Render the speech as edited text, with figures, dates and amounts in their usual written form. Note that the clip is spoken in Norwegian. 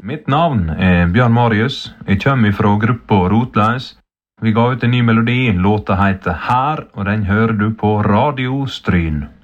Mitt navn er Bjørn Marius. Jeg kommer fra gruppa Rotleis. Vi ga ut en ny melodi. Låta heter Her, og den hører du på Radio Stryn.